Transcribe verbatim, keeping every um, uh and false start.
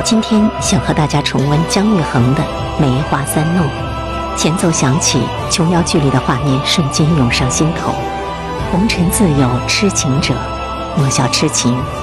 今天想和大家重温姜育恒的《梅花三弄》，前奏响起，琼瑶剧里的画面瞬间涌上心头。红尘自有痴情者，莫笑痴情